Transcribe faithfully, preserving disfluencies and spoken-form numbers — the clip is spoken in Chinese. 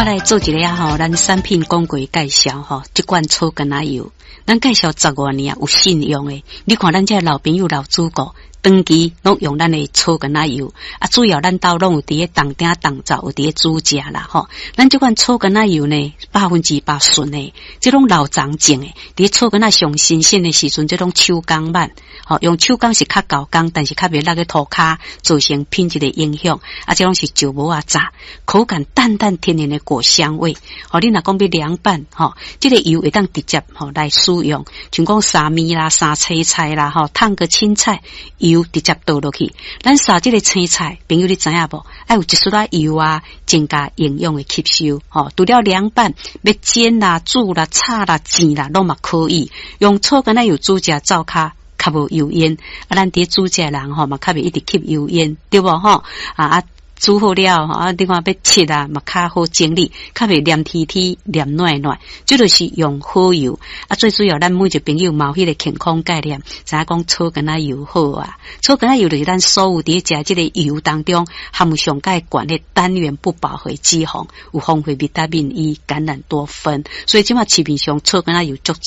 来做一个啊吼，咱产品广告介绍吼，这款草根仔油，咱介绍十多年啊，有信用的。你看咱这老朋友老主顾，长期拢用咱的草根仔油，啊，主要咱兜拢有伫咧当顶当灶，有伫咧煮食啦吼。咱这款草根仔油呢，百分之百纯的，这种老长种的，伫咧草根仔上新鲜的时阵，这种手工版，吼、哦，用手工是较高工，但是较袂落个涂骹，造成品质的影响。啊，这种是石磨啊炸，口感淡淡天然的果香味。吼、哦，你若讲要凉拌，吼、哦，这个油会当直接吼、哦、来使用，像讲沙米啦、沙青菜啦，吼、哦，烫个青菜。油直接倒落去，咱撒这个青菜，朋友你知影无？爱有一丝仔油啊，增加营养的吸收。吼、哦，除了凉拌，要煎啦、煮啦、炒啦、煎啦，拢嘛可以。用草根仔油煮食灶骹较无油烟，啊，咱伫煮食人吼嘛较袂一直吸油烟，对无吼？啊啊。煮好了，啊，另外要切啊，嘛较好整理，较袂黏贴贴、黏软软，这就是用好油。啊，最主要咱每一个朋友嘛有迄个健康概念，知影讲草根仔油好啊。草根仔油就是咱所有伫食这个油当中含有上介高的单元不饱和脂肪，有丰富维他命 E、橄榄多酚，所以即马市面上草根仔油足